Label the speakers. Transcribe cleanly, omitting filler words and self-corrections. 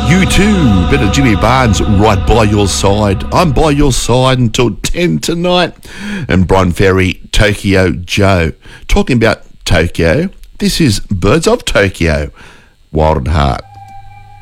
Speaker 1: You too, bit of Jimmy Barnes right by your side. I'm by your side until 10 tonight. And Brian Ferry, Tokyo Joe. Talking about Tokyo, this is Birds of Tokyo, Wild at Heart.